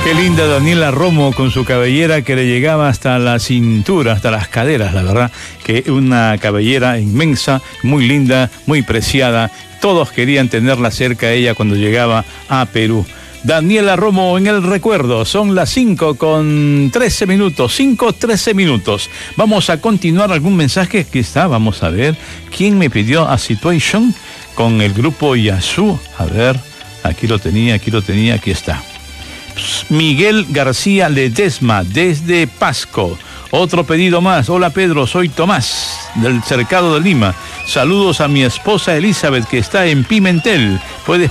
Qué linda Daniela Romo con su cabellera que le llegaba hasta la cintura, hasta las caderas, la verdad, que una cabellera inmensa, muy linda, muy preciada. Todos querían tenerla cerca a ella cuando llegaba a Perú. Daniela Romo en el recuerdo. Son las 5:13 minutos. 5:13 minutos. Vamos a continuar algún mensaje que está. Vamos a ver. ¿Quién me pidió a Situation con el grupo Yazoo? A ver, aquí lo tenía, aquí está. Miguel García Ledesma, desde Pasco. Otro pedido más. Hola Pedro, soy Tomás, del Cercado de Lima. Saludos a mi esposa Elizabeth, que está en Pimentel. Puedes